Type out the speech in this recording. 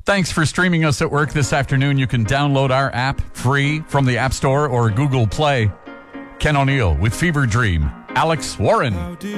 Thanks for streaming us at work this afternoon. You can download our app free from the App Store or Google Play. Ken O'Neill with Fever Dream. Alex Warren.